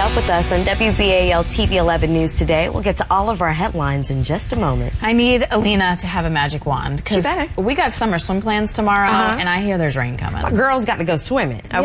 up with us on WBAL TV 11 News today. We'll get to all of our headlines in just a moment. I need Alina to have a magic wand because we got summer swim plans tomorrow, and I hear there's rain coming. My girls got to go swimming. Okay?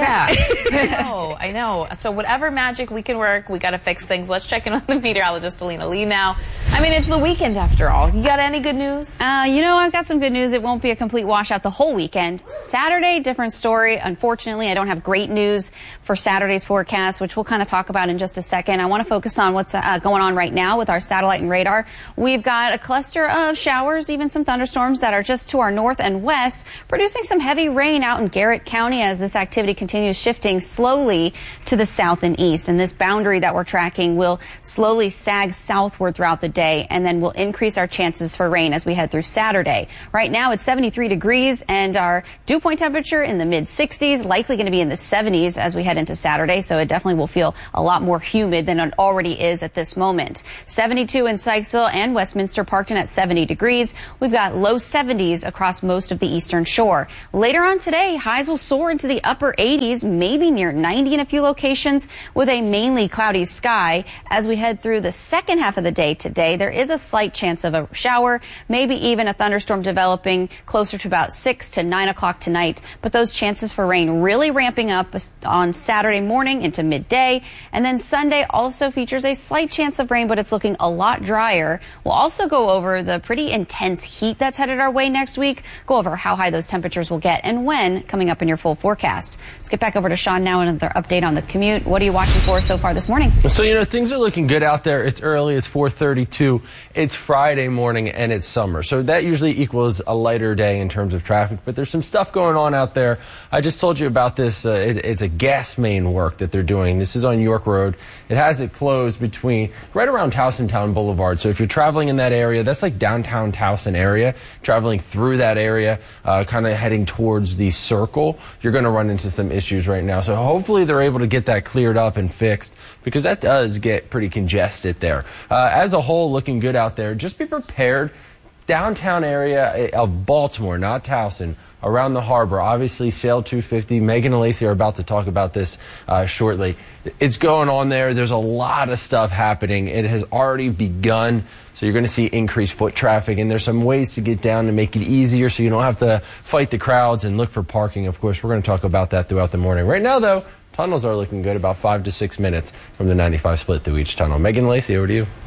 Yeah, I know. So whatever magic we can work, we got to fix things. Let's check in on the meteorologist Alina Lee now. I mean, it's the weekend after all. You got any good news? I've got some good news. It won't be a complete washout the whole weekend. Saturday, different story. Unfortunately, I don't have great news for Saturday's forecast, which we'll kind of talk about in just a second. I want to focus on what's going on right now with our satellite and radar. We've got a cluster of showers, even some thunderstorms that are just to our north and west, producing some heavy rain out in Garrett County as this activity continues shifting slowly to the south and east. And this boundary that we're tracking will slowly sag southward throughout the day, and then we'll increase our chances for rain as we head through Saturday. Right now it's 73 degrees and our dew point temperature in the mid 60s, likely going to be in the 70s as we head into Saturday. So it definitely will feel a lot more humid than it already is at this moment. 72 in Sykesville and Westminster, Parkton at 70 degrees. We've got low 70s across most of the eastern shore. Later on today, highs will soar into the upper 80s, maybe near 90 in a few locations, with a mainly cloudy sky. As we head through the second half of the day today, there is a slight chance of a shower, maybe even a thunderstorm developing closer to about 6 to 9 o'clock tonight. But those chances for rain really ramping up on Saturday morning into midday. And then Sunday also features a slight chance of rain, but it's looking a lot drier. We'll also go over the pretty intense heat that's headed our way next week, go over how high those temperatures will get and when, coming up in your full forecast. Let's get back over to Sean now and another update on the commute. What are you watching for so far this morning? So, things are looking good out there. It's early. It's 4:32. It's Friday morning and it's summer. So that usually equals a lighter day in terms of traffic. But there's some stuff going on out there. I just told you about this. It's a gas main work that they're doing. This is on York Road. It has it closed between right around Towson Town Boulevard. So if you're traveling in that area, that's like downtown Towson area, traveling through that area, kind of heading towards the circle, you're going to run into some issues right now. So hopefully they're able to get that cleared up and fixed, because that does get pretty congested there. As a whole, looking good out there. Just be prepared. Downtown area of Baltimore, not Towson, around the harbor. Obviously, Sail 250. Megan and Lacey are about to talk about this shortly. It's going on there. There's a lot of stuff happening. It has already begun. So you're going to see increased foot traffic, and there's some ways to get down to make it easier so you don't have to fight the crowds and look for parking. Of course, we're going to talk about that throughout the morning. Right now, though, tunnels are looking good, about 5 to 6 minutes from the 95 split through each tunnel. Megan and Lacey, over to you.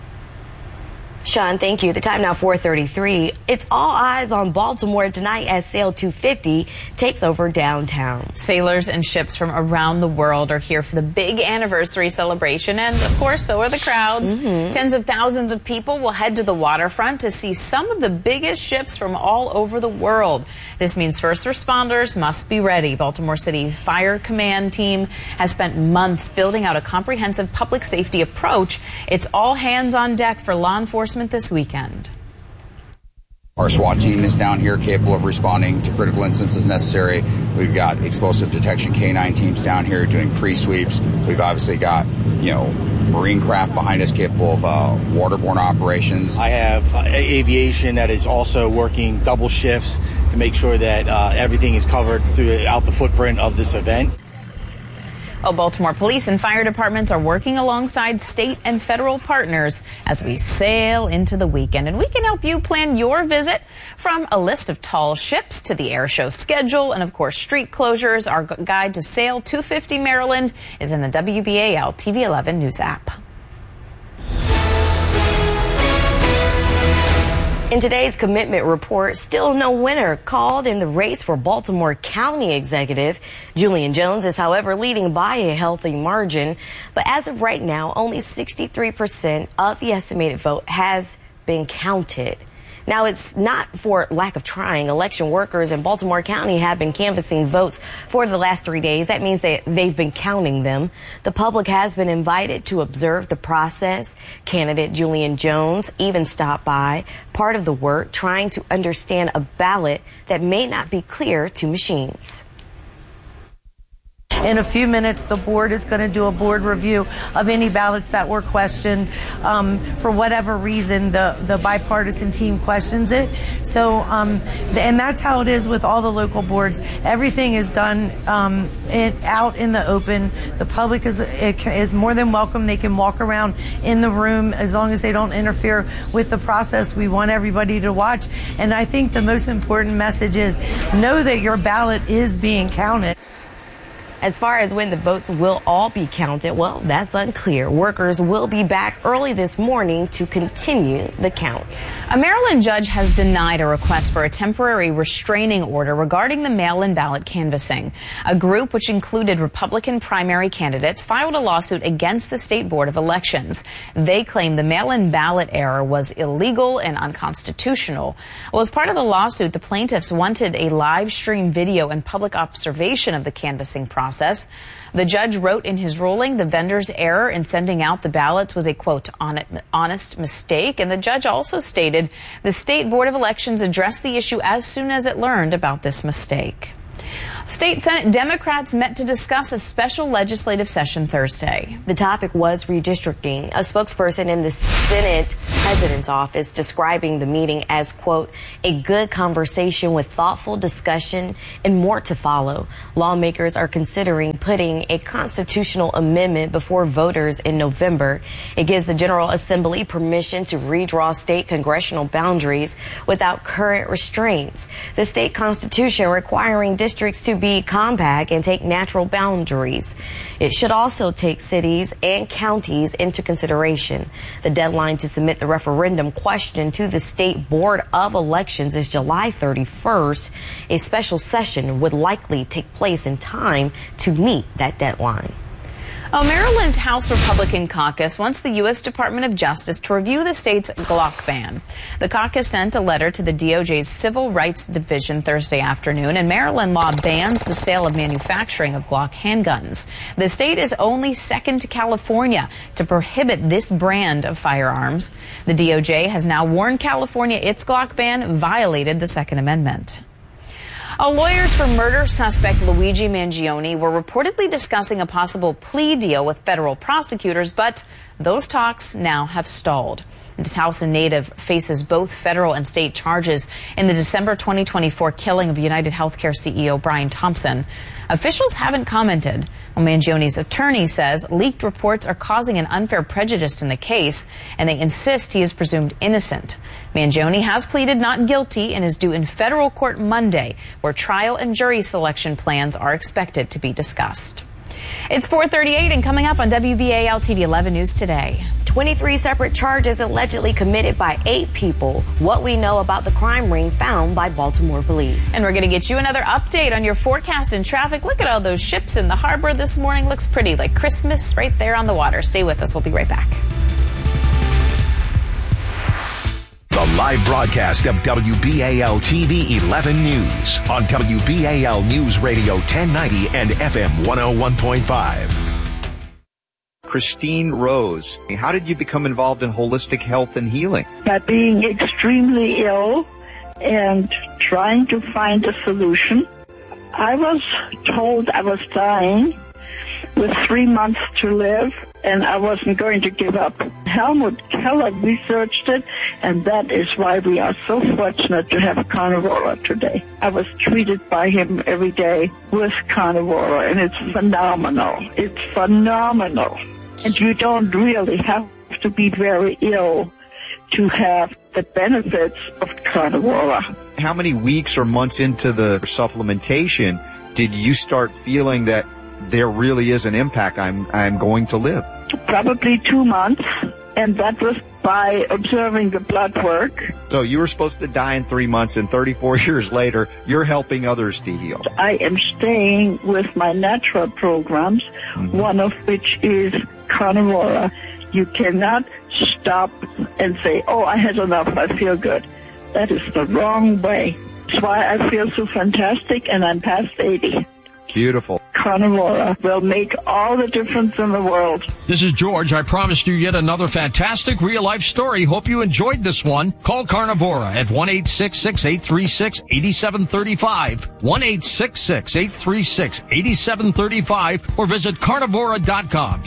Sean, thank you. The time now 4:33. It's all eyes on Baltimore tonight as Sail 250 takes over downtown. Sailors and ships from around the world are here for the big anniversary celebration, and of course, so are the crowds. Tens of thousands of people will head to the waterfront to see some of the biggest ships from all over the world. This means first responders must be ready. Baltimore City Fire Command team has spent months building out a comprehensive public safety approach. It's all hands on deck for law enforcement this weekend. Our SWAT team is down here capable of responding to critical incidents as necessary. We've got explosive detection K9 teams down here doing pre-sweeps. We've obviously got, marine craft behind us capable of waterborne operations. I have aviation that is also working double shifts to make sure that everything is covered throughout the footprint of this event. Baltimore police and fire departments are working alongside state and federal partners as we sail into the weekend. And we can help you plan your visit, from a list of tall ships to the air show schedule and, of course, street closures. Our guide to Sail 250 Maryland is in the WBAL TV 11 News app. In today's commitment report, still no winner called in the race for Baltimore County Executive. Julian Jones is, however, leading by a healthy margin. But as of right now, only 63% of the estimated vote has been counted. Now, it's not for lack of trying. Election workers in Baltimore County have been canvassing votes for the last 3 days. That means that they've been counting them. The public has been invited to observe the process. Candidate Julian Jones even stopped by, part of the work, trying to understand a ballot that may not be clear to machines. In a few minutes, the board is going to do a board review of any ballots that were questioned. For whatever reason, the bipartisan team questions it. So, and that's how it is with all the local boards. Everything is done out in the open. The public is more than welcome. They can walk around in the room as long as they don't interfere with the process. We want everybody to watch. And I think the most important message is know that your ballot is being counted. As far as when the votes will all be counted, well, that's unclear. Workers will be back early this morning to continue the count. A Maryland judge has denied a request for a temporary restraining order regarding the mail-in ballot canvassing. A group which included Republican primary candidates filed a lawsuit against the State Board of Elections. They claim the mail-in ballot error was illegal and unconstitutional. Well, as part of the lawsuit, the plaintiffs wanted a live stream video and public observation of the canvassing process. The judge wrote in his ruling the vendor's error in sending out the ballots was a, quote, honest mistake. And the judge also stated the State Board of Elections addressed the issue as soon as it learned about this mistake. State Senate Democrats met to discuss a special legislative session Thursday. The topic was redistricting. A spokesperson in the Senate President's office describing the meeting as, quote, a good conversation with thoughtful discussion and more to follow. Lawmakers are considering putting a constitutional amendment before voters in November. It gives the General Assembly permission to redraw state congressional boundaries without current restraints. The state constitution requiring districts to be compact and take natural boundaries. It should also take cities and counties into consideration. The deadline to submit the referendum question to the State Board of Elections is July 31st. A special session would likely take place in time to meet that deadline. Maryland's House Republican caucus wants the U.S. Department of Justice to review the state's Glock ban. The caucus sent a letter to the DOJ's Civil Rights Division Thursday afternoon, and Maryland law bans the sale of manufacturing of Glock handguns. The state is only second to California to prohibit this brand of firearms. The DOJ has now warned California its Glock ban violated the Second Amendment. Lawyers for murder suspect Luigi Mangione were reportedly discussing a possible plea deal with federal prosecutors, but those talks now have stalled. This Towson native faces both federal and state charges in the December 2024 killing of United Healthcare CEO Brian Thompson. Officials haven't commented. Mangione's attorney says leaked reports are causing an unfair prejudice in the case, and they insist he is presumed innocent. Mangione has pleaded not guilty and is due in federal court Monday, where trial and jury selection plans are expected to be discussed. It's 4:38 and coming up on WBAL TV 11 News Today. 23 separate charges allegedly committed by 8 people. What we know about the crime ring found by Baltimore police. And we're going to get you another update on your forecast and traffic. Look at all those ships in the harbor this morning. Looks pretty like Christmas right there on the water. Stay with us. We'll be right back. The live broadcast of WBAL TV 11 News on WBAL News Radio 1090 and FM 101.5. Christine Rose, how did you become involved in holistic health and healing? By being extremely ill and trying to find a solution. I was told I was dying with 3 months to live, and I wasn't going to give up. Helmut Keller researched it, and that is why we are so fortunate to have Carnivora today. I was treated by him every day with Carnivora, and it's phenomenal. It's phenomenal. And you don't really have to be very ill to have the benefits of Carnivora. How many weeks or months into the supplementation did you start feeling that there really is an impact, I'm going to live? Probably 2 months, and that was by observing the blood work. So you were supposed to die in 3 months, and 34 years later, you're helping others to heal. I am staying with my natural programs, one of which is Carnivora. You cannot stop and say, oh, I had enough, I feel good. That is the wrong way. That's why I feel so fantastic, and I'm past 80. Beautiful. Carnivora will make all the difference in the world. This is George. I promised you yet another fantastic real-life story. Hope you enjoyed this one. Call Carnivora at 1-866-836-8735, 1-866-836-8735, or visit carnivora.com,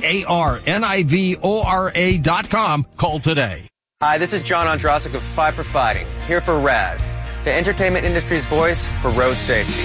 carnivora.com. Call today. Hi, this is John Ondrasik of Five for Fighting, here for RAD, the entertainment industry's voice for road safety.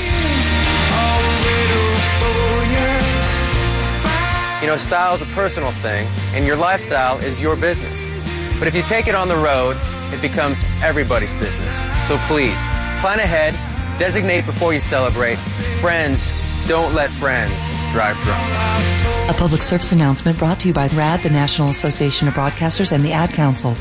You know, style is a personal thing, and your lifestyle is your business. But if you take it on the road, it becomes everybody's business. So please, plan ahead, designate before you celebrate. Friends, don't let friends drive drunk. A public service announcement brought to you by RAD, the National Association of Broadcasters, and the Ad Council.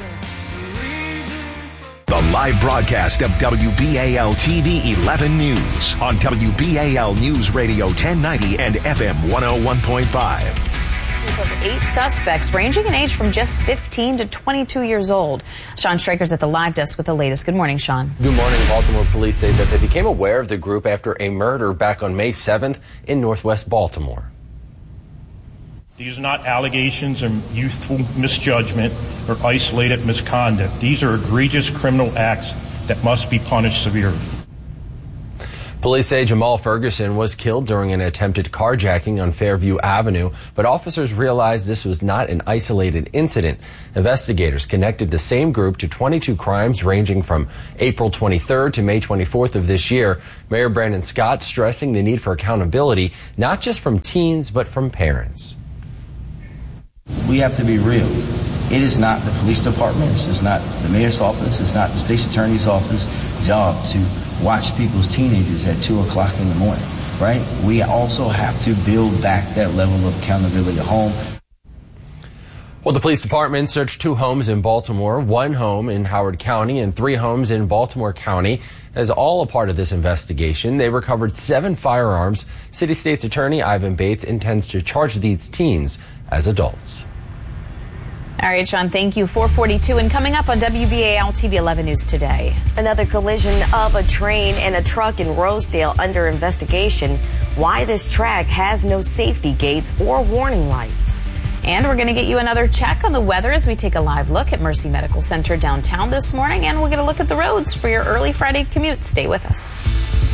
The live broadcast of WBAL TV 11 News on WBAL News Radio 1090 and FM 101.5. 8 suspects ranging in age from just 15 to 22 years old. Sean Straker's at the live desk with the latest. Good morning, Sean. Good morning. Baltimore police say that they became aware of the group after a murder back on May 7th in Northwest Baltimore. These are not allegations of youthful misjudgment or isolated misconduct. These are egregious criminal acts that must be punished severely. Police say Jamal Ferguson was killed during an attempted carjacking on Fairview Avenue, but officers realized this was not an isolated incident. Investigators connected the same group to 22 crimes ranging from April 23rd to May 24th of this year. Mayor Brandon Scott stressing the need for accountability, not just from teens, but from parents. We have to be real. It is not the police department's, it's not the mayor's office, it's not the state's attorney's office job to watch people's teenagers at 2 o'clock in the morning, right? We also have to build back that level of accountability at home. Well, the police department searched 2 homes in Baltimore, 1 home in Howard County, and 3 homes in Baltimore County. As all a part of this investigation, they recovered 7 firearms. City State's Attorney Ivan Bates intends to charge these teens as adults. All right, Sean, thank you. 4:42, and coming up on WBAL TV 11 News today. Another collision of a train and a truck in Rosedale under investigation. Why this track has no safety gates or warning lights. And we're going to get you another check on the weather as we take a live look at Mercy Medical Center downtown this morning. And we'll get a look at the roads for your early Friday commute. Stay with us.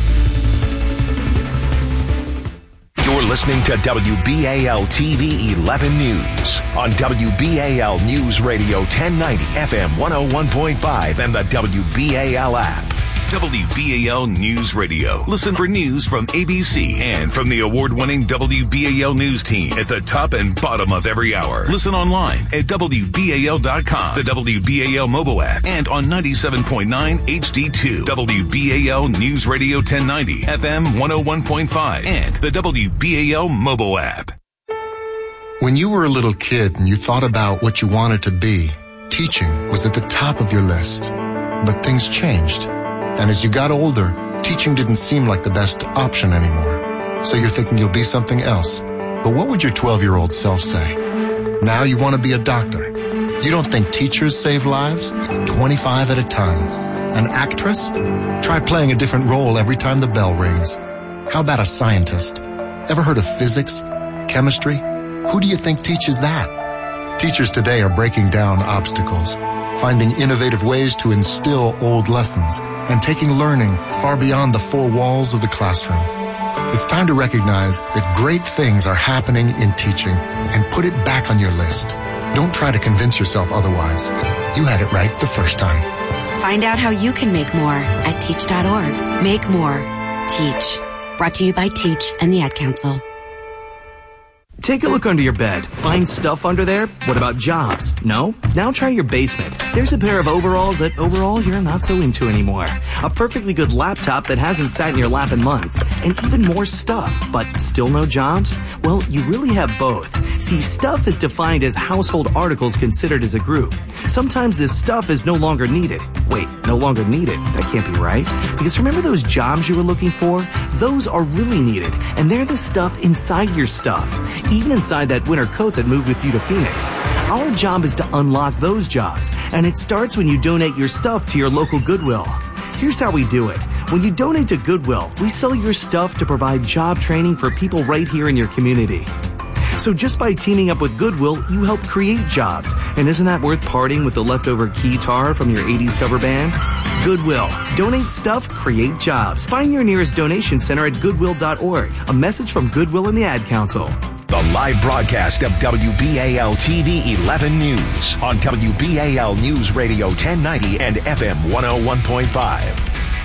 You're listening to WBAL TV 11 News on WBAL News Radio 1090 FM 101.5 and the WBAL app. WBAL News Radio. Listen for news from ABC and from the award-winning WBAL News team at the top and bottom of every hour. Listen online at WBAL.com, the WBAL mobile app, and on 97.9 HD2, WBAL News Radio 1090, FM 101.5, and the WBAL mobile app. When you were a little kid and you thought about what you wanted to be, teaching was at the top of your list. But things changed. And as you got older, teaching didn't seem like the best option anymore. So you're thinking you'll be something else. But what would your 12-year-old self say? Now you want to be a doctor. You don't think teachers save lives? 25 at a time. An actress? Try playing a different role every time the bell rings. How about a scientist? Ever heard of physics? Chemistry? Who do you think teaches that? Teachers today are breaking down obstacles, finding innovative ways to instill old lessons, and taking learning far beyond the 4 walls of the classroom. It's time to recognize that great things are happening in teaching and put it back on your list. Don't try to convince yourself otherwise. You had it right the first time. Find out how you can make more at teach.org. Make more. Teach. Brought to you by Teach and the Ad Council. Take a look under your bed. Find stuff under there? What about jobs? No? Now try your basement. There's a pair of overalls that overall you're not so into anymore. A perfectly good laptop that hasn't sat in your lap in months. And even more stuff, but still no jobs? Well, you really have both. See, stuff is defined as household articles considered as a group. Sometimes this stuff is no longer needed. Wait, no longer needed? That can't be right. Because remember those jobs you were looking for? Those are really needed. And they're the stuff inside your stuff. Even inside that winter coat that moved with you to Phoenix. Our job is to unlock those jobs, and it starts when you donate your stuff to your local Goodwill. Here's how we do it. When you donate to Goodwill, we sell your stuff to provide job training for people right here in your community. So just by teaming up with Goodwill, you help create jobs. And isn't that worth parting with the leftover keytar from your 80s cover band? Goodwill. Donate stuff, create jobs. Find your nearest donation center at goodwill.org. A message from Goodwill and the Ad Council. The live broadcast of WBAL TV 11 News on WBAL News Radio 1090 and FM 101.5.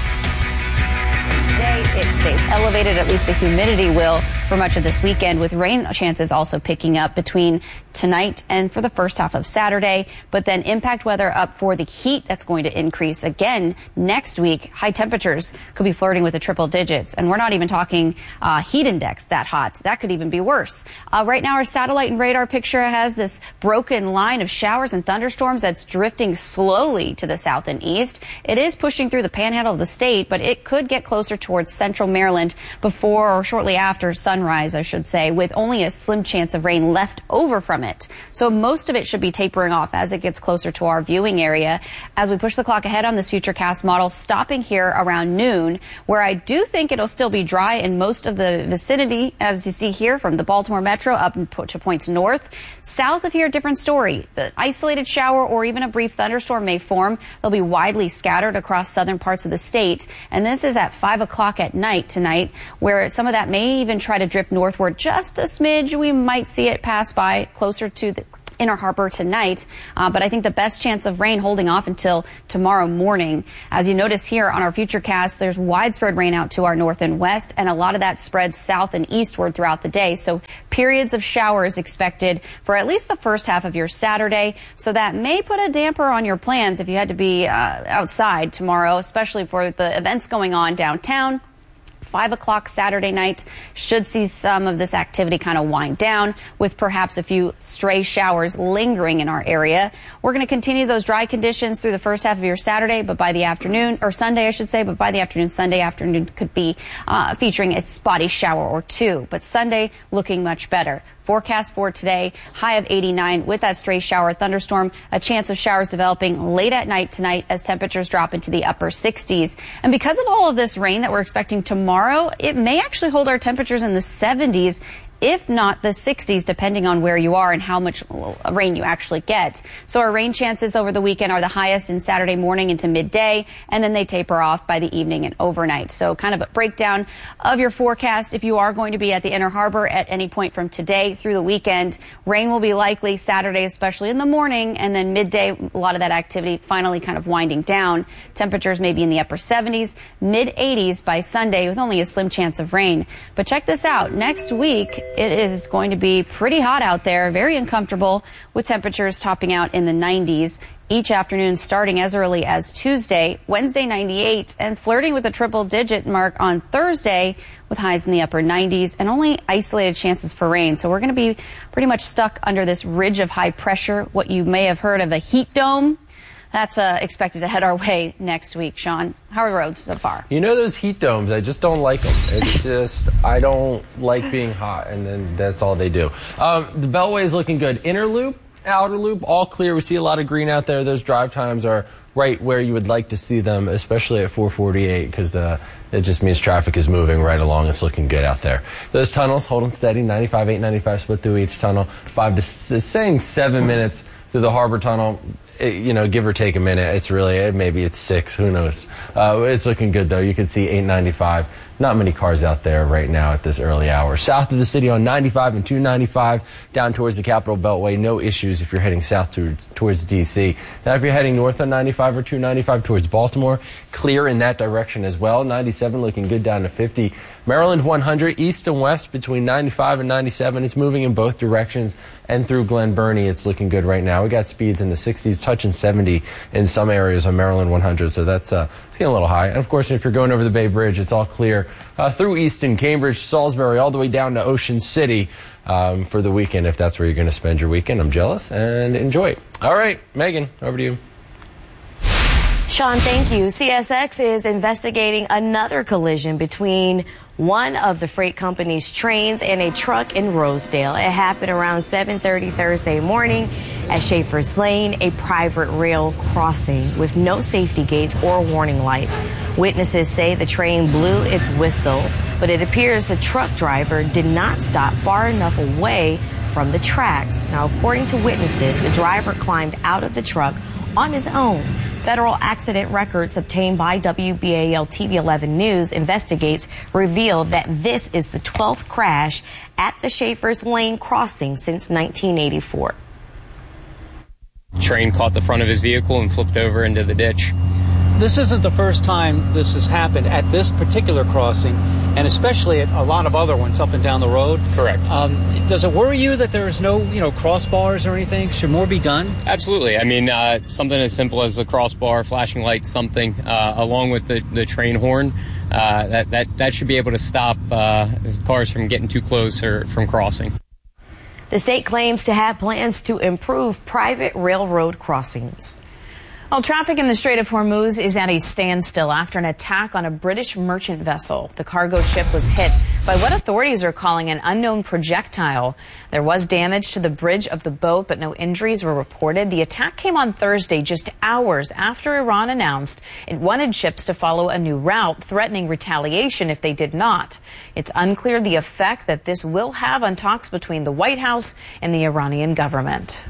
It stays elevated, at least the humidity will, for much of this weekend, with rain chances also picking up between tonight and for the first half of Saturday. But then impact weather up for the heat that's going to increase again next week. High temperatures could be flirting with the triple digits. And we're not even talking heat index that hot. That could even be worse. Right now, our satellite and radar picture has this broken line of showers and thunderstorms that's drifting slowly to the south and east. It is pushing through the panhandle of the state, but it could get closer towards central Maryland before or shortly after sunrise, I should say, with only a slim chance of rain left over from it. So most of it should be tapering off as it gets closer to our viewing area. As we push the clock ahead on this Futurecast model, stopping here around noon, where I do think it'll still be dry in most of the vicinity, as you see here, from the Baltimore Metro up to points north. South of here, different story. The isolated shower or even a brief thunderstorm may form. They'll be widely scattered across southern parts of the state. And this is at 5 o'clock at night tonight, where some of that may even try to drift northward just a smidge. We might see it pass by closer to the Inner Harbor tonight, but I think the best chance of rain holding off until tomorrow morning. As you notice here on our Futurecast, there's widespread rain out to our north and west, and a lot of that spreads south and eastward throughout the day. So periods of showers expected for at least the first half of your Saturday. So that may put a damper on your plans if you had to be outside tomorrow, especially for the events going on downtown. 5 o'clock Saturday night should see some of this activity kind of wind down, with perhaps a few stray showers lingering in our area. We're going to continue those dry conditions through the first half of your Saturday, but by the afternoon, or Sunday I should say, but by the afternoon, Sunday afternoon could be featuring a spotty shower or two. But Sunday looking much better. Forecast for today, high of 89 with that stray shower thunderstorm, a chance of showers developing late at night tonight as temperatures drop into the upper 60s. And because of all of this rain that we're expecting tomorrow, it may actually hold our temperatures in the 70s, if not the 60s, depending on where you are and how much rain you actually get. So our rain chances over the weekend are the highest in Saturday morning into midday, and then they taper off by the evening and overnight. So kind of a breakdown of your forecast. If you are going to be at the Inner Harbor at any point from today through the weekend, rain will be likely Saturday, especially in the morning, and then midday, a lot of that activity finally kind of winding down. Temperatures may be in the upper 70s, mid 80s by Sunday with only a slim chance of rain. But check this out. Next week, it is going to be pretty hot out there, very uncomfortable, with temperatures topping out in the 90s each afternoon starting as early as Tuesday, Wednesday 98, and flirting with the triple-digit mark on Thursday with highs in the upper 90s and only isolated chances for rain. So we're going to be pretty much stuck under this ridge of high pressure, what you may have heard of a heat dome. That's expected to head our way next week. Sean, how are the roads so far? You know those heat domes, I just don't like them. It's just, I don't like being hot, and then that's all they do. The Beltway is looking good. Inner loop, outer loop, all clear. We see a lot of green out there. Those drive times are right where you would like to see them, especially at 448, because it just means traffic is moving right along. It's looking good out there. Those tunnels holding steady, 95, 895 split through each tunnel. 7 minutes through the Harbor Tunnel. Give or take a minute. It's really, maybe it's 6, who knows. It's looking good though. You can see 895. Not many cars out there right now at this early hour. South of the city on 95 and 295 down towards the Capitol Beltway. No issues if you're heading south towards D.C. Now, if you're heading north on 95 or 295 towards Baltimore, clear in that direction as well. 97 looking good down to 50. Maryland 100 east and west between 95 and 97. It's moving in both directions. And through Glen Burnie, it's looking good right now. We got speeds in the 60s, touching 70 in some areas on Maryland 100. So that's it's getting a little high. And of course, if you're going over the Bay Bridge, it's all clear through Easton, Cambridge, Salisbury, all the way down to Ocean City for the weekend, if that's where you're going to spend your weekend. I'm jealous, and enjoy it. All right, Megan, over to you. Sean, thank you. CSX is investigating another collision between one of the freight company's trains and a truck in Rosedale. It happened around 7:30 Thursday morning at Schaefer's Lane, a private rail crossing with no safety gates or warning lights. Witnesses say the train blew its whistle, but it appears the truck driver did not stop far enough away from the tracks. Now, according to witnesses, the driver climbed out of the truck on his own. Federal accident records obtained by WBAL TV 11 News investigates reveal that this is the 12th crash at the Schaefer's Lane crossing since 1984. Train caught the front of his vehicle and flipped over into the ditch. This isn't the first time this has happened at this particular crossing, and especially at a lot of other ones up and down the road. Correct. Does it worry you that there's no, crossbars or anything? Should more be done? Absolutely. I mean, something as simple as a crossbar, flashing lights, something, along with the train horn, that should be able to stop cars from getting too close or from crossing. The state claims to have plans to improve private railroad crossings. Well, traffic in the Strait of Hormuz is at a standstill after an attack on a British merchant vessel. The cargo ship was hit by what authorities are calling an unknown projectile. There was damage to the bridge of the boat, but no injuries were reported. The attack came on Thursday, just hours after Iran announced it wanted ships to follow a new route, threatening retaliation if they did not. It's unclear the effect that this will have on talks between the White House and the Iranian government.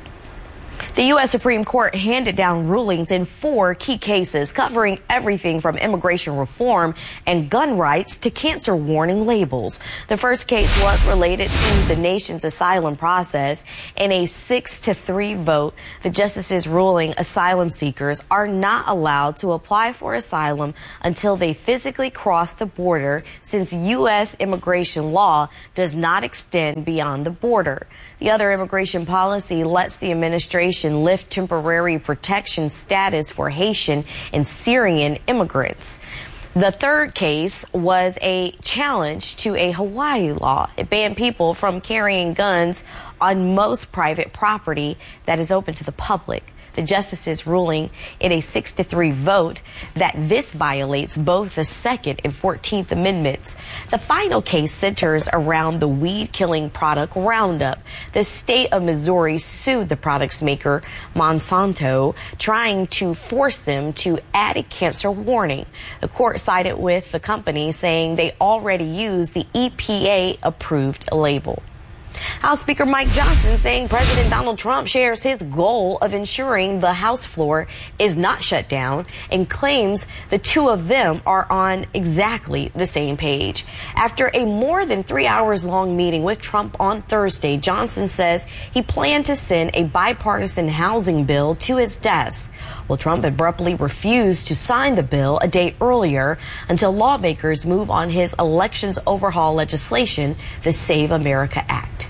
The U.S. Supreme Court handed down rulings in 4 key cases covering everything from immigration reform and gun rights to cancer warning labels. The first case was related to the nation's asylum process. In a 6-3 vote, the justices ruling asylum seekers are not allowed to apply for asylum until they physically cross the border, since U.S. immigration law does not extend beyond the border. The other immigration policy lets the administration lift temporary protection status for Haitian and Syrian immigrants. The third case was a challenge to a Hawaii law. It banned people from carrying guns on most private property that is open to the public. The justices ruling in a 6-3 vote that this violates both the Second and 14th Amendments. The final case centers around the weed-killing product Roundup. The state of Missouri sued the product's maker, Monsanto, trying to force them to add a cancer warning. The court sided with the company, saying they already use the EPA-approved label. House Speaker Mike Johnson saying President Donald Trump shares his goal of ensuring the House floor is not shut down, and claims the two of them are on exactly the same page. After a more than 3 hours long meeting with Trump on Thursday, Johnson says he planned to send a bipartisan housing bill to his desk. Well, Trump abruptly refused to sign the bill a day earlier until lawmakers move on his elections overhaul legislation, the Save America Act.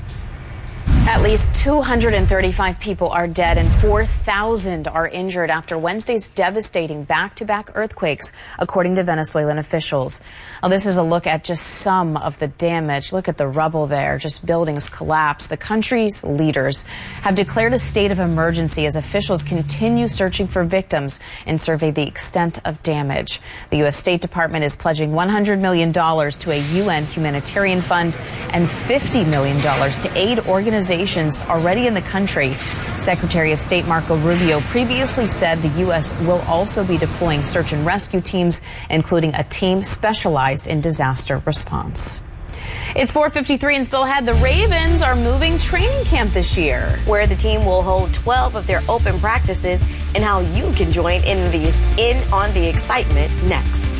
At least 235 people are dead and 4,000 are injured after Wednesday's devastating back-to-back earthquakes, according to Venezuelan officials. Well, this is a look at just some of the damage. Look at the rubble there, just buildings collapsed. The country's leaders have declared a state of emergency as officials continue searching for victims and survey the extent of damage. The U.S. State Department is pledging $100 million to a UN humanitarian fund and $50 million to aid organizations already in the country. Secretary of State Marco Rubio previously said the U.S. will also be deploying search and rescue teams, including a team specialized in disaster response. It's 4:53 and still ahead. The Ravens are moving training camp this year, where the team will hold 12 of their open practices, and how you can join in on the excitement next.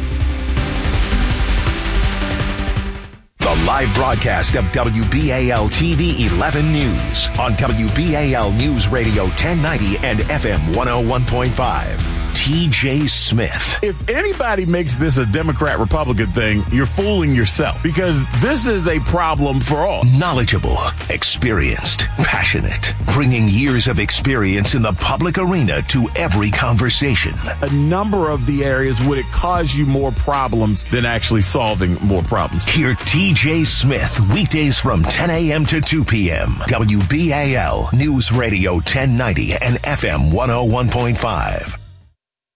The live broadcast of WBAL TV 11 News on WBAL News Radio 1090 and FM 101.5. TJ Smith. If anybody makes this a Democrat-Republican thing, you're fooling yourself, because this is a problem for all. Knowledgeable, experienced, passionate, bringing years of experience in the public arena to every conversation. A number of the areas would it cause you more problems than actually solving more problems. Hear TJ Smith weekdays from 10 a.m. to 2 p.m. WBAL News Radio 1090 and FM 101.5.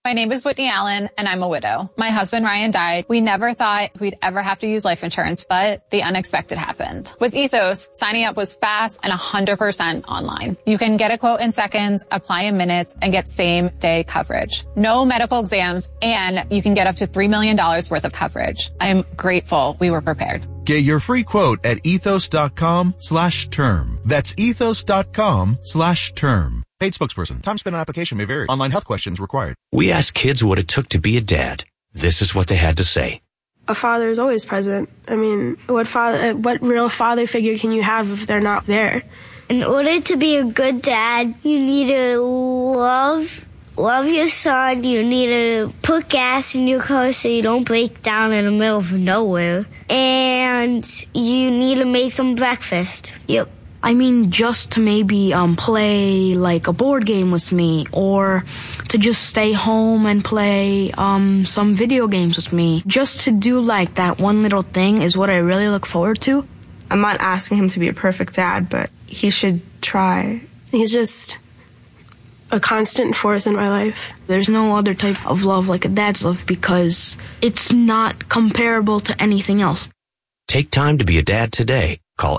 My name is Whitney Allen, and I'm a widow. My husband, Ryan, died. We never thought we'd ever have to use life insurance, but the unexpected happened. With Ethos, signing up was fast and 100% online. You can get a quote in seconds, apply in minutes, and get same-day coverage. No medical exams, and you can get up to $3 million worth of coverage. I'm grateful we were prepared. Get your free quote at ethos.com/term. That's ethos.com/term. Paid spokesperson. Time spent on application may vary. Online health questions required. We asked kids what it took to be a dad. This is what they had to say. A father is always present. I mean, what real father figure can you have if they're not there? In order to be a good dad, you need to love your son. You need to put gas in your car so you don't break down in the middle of nowhere. And you need to make them breakfast. Yep. I mean, just to maybe play like a board game with me, or to just stay home and play some video games with me. Just to do like that one little thing is what I really look forward to. I'm not asking him to be a perfect dad, but he should try. He's just a constant force in my life. There's no other type of love like a dad's love because it's not comparable to anything else. Take time to be a dad today. Call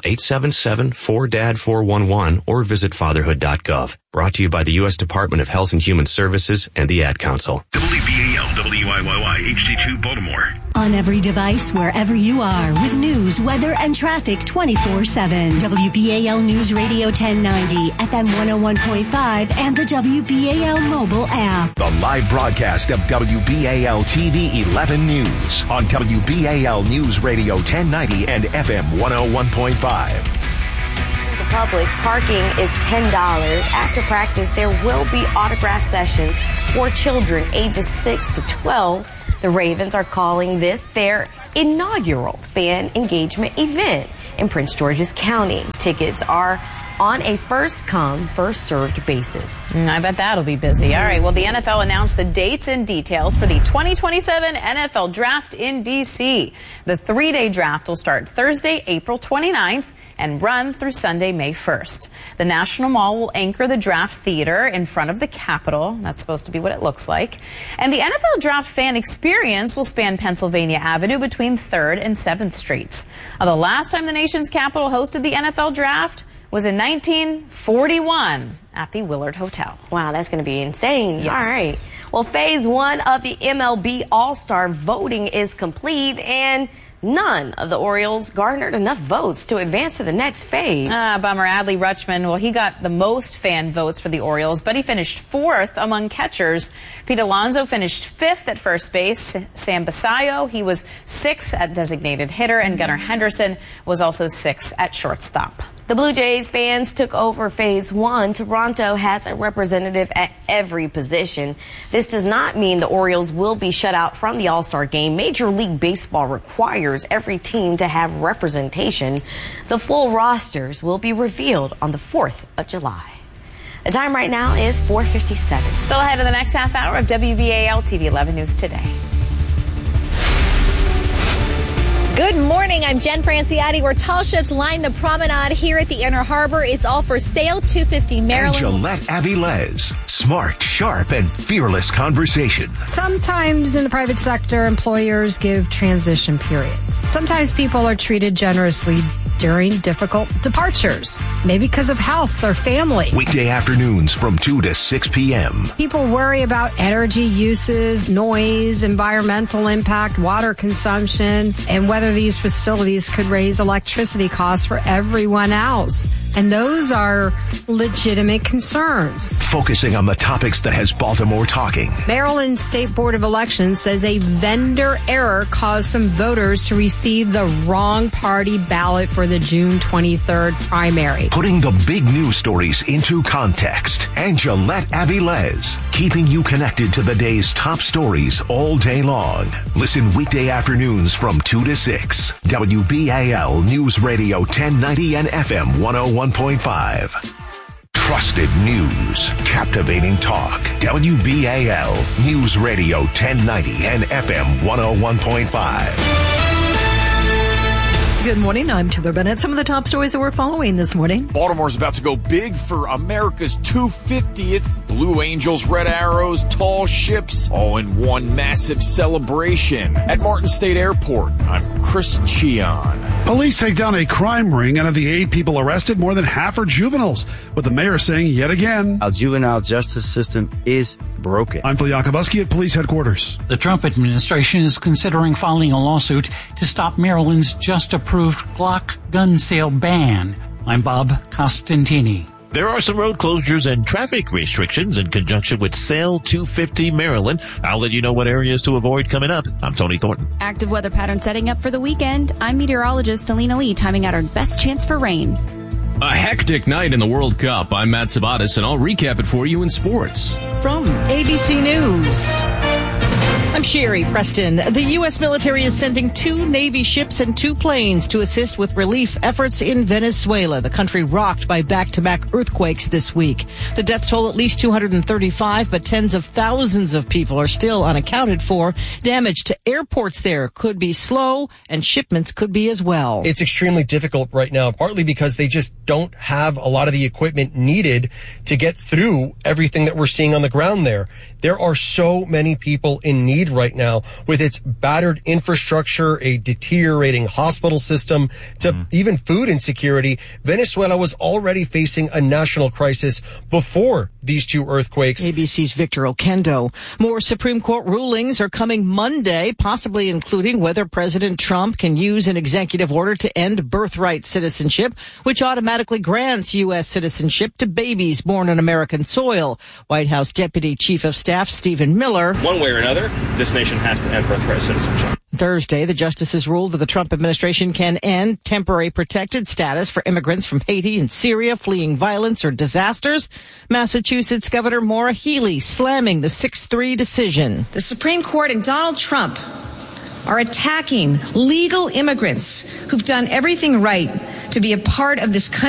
877-4DAD-411 or visit fatherhood.gov. Brought to you by the U.S. Department of Health and Human Services and the Ad Council. WBAL, WIYY, HD2 Baltimore. On every device, wherever you are, with news, weather, and traffic 24/7. WBAL News Radio 1090, FM 101.5, and the WBAL mobile app. The live broadcast of WBAL TV 11 News on WBAL News Radio 1090 and FM 101.5. The public, parking is $10. After practice, there will be autograph sessions for children ages 6 to 12. The Ravens are calling this their inaugural fan engagement event in Prince George's County. Tickets are on a first-come, first-served basis. I bet that'll be busy. All right, well, the NFL announced the dates and details for the 2027 NFL Draft in D.C. The 3-day draft will start Thursday, April 29th, and run through Sunday, May 1st. The National Mall will anchor the Draft Theater in front of the Capitol. That's supposed to be what it looks like. And the NFL Draft fan experience will span Pennsylvania Avenue between 3rd and 7th Streets. The last time the nation's capital hosted the NFL Draft was in 1941 at the Willard Hotel. Wow, that's going to be insane. Yes. All right. Well, phase 1 of the MLB All-Star voting is complete, and none of the Orioles garnered enough votes to advance to the next phase. Bummer. Adley Rutschman, well, he got the most fan votes for the Orioles, but he finished 4th among catchers. Pete Alonso finished 5th at first base. Sam Basayo, he was 6th at designated hitter, and Gunnar Henderson was also 6th at shortstop. The Blue Jays fans took over phase 1. Toronto has a representative at every position. This does not mean the Orioles will be shut out from the All-Star game. Major League Baseball requires every team to have representation. The full rosters will be revealed on the 4th of July. The time right now is 4:57. Still ahead of the next half hour of WBAL TV 11 News Today. Good morning. I'm Jen Franciati, where tall ships line the promenade here at the Inner Harbor. It's all for sale, 250 Maryland. Gillette Avilés. Smart, sharp, and fearless conversation. Sometimes in the private sector, employers give transition periods. Sometimes people are treated generously during difficult departures, maybe because of health or family. Weekday afternoons from 2 to 6 p.m. People worry about energy uses, noise, environmental impact, water consumption, and whether these facilities could raise electricity costs for everyone else. And those are legitimate concerns. Focusing on the topics that has Baltimore talking. Maryland State Board of Elections says a vendor error caused some voters to receive the wrong party ballot for the June 23rd primary. Putting the big news stories into context. And Gillette Avilés, keeping you connected to the day's top stories all day long. Listen weekday afternoons from 2 to 6. WBAL News Radio 1090 and FM 101.5. Trusted news, captivating talk. WBAL News Radio 1090 and FM 101.5. Good morning. I'm Taylor Bennett. Some of the top stories that we're following this morning. Baltimore's about to go big for America's 250th. Blue Angels, Red Arrows, Tall Ships, all in one massive celebration at Martin State Airport. I'm Chris Chion. Police take down a crime ring, and of the 8 people arrested, more than half are juveniles, with the mayor saying yet again, our juvenile justice system is broken. I'm Phil Yakubuski at police headquarters. The Trump administration is considering filing a lawsuit to stop Maryland's just-approved Glock gun sale ban. I'm Bob Costantini. There are some road closures and traffic restrictions in conjunction with Sale 250 Maryland. I'll let you know what areas to avoid coming up. I'm Tony Thornton. Active weather pattern setting up for the weekend. I'm meteorologist Alina Lee, timing out our best chance for rain. A hectic night in the World Cup. I'm Matt Sabatis, and I'll recap it for you in sports. From ABC News, I'm Sherry Preston. The U.S. military is sending 2 Navy ships and 2 planes to assist with relief efforts in Venezuela, the country rocked by back-to-back earthquakes this week. The death toll at least 235, but tens of thousands of people are still unaccounted for. Damage to airports there could be slow, and shipments could be as well. It's extremely difficult right now, partly because they just don't have a lot of the equipment needed to get through everything that we're seeing on the ground there. There are so many people in need right now with its battered infrastructure, a deteriorating hospital system, to even food insecurity. Venezuela was already facing a national crisis before these 2 earthquakes. ABC's Victor Oquendo. More Supreme Court rulings are coming Monday, possibly including whether President Trump can use an executive order to end birthright citizenship, which automatically grants U.S. citizenship to babies born on American soil. White House Deputy Chief of Staff Stephen Miller. One way or another, this nation has to end birthright citizenship. Thursday, the justices ruled that the Trump administration can end temporary protected status for immigrants from Haiti and Syria fleeing violence or disasters. Massachusetts Governor Maura Healey slamming the 6-3 decision. The Supreme Court and Donald Trump are attacking legal immigrants who've done everything right to be a part of this country.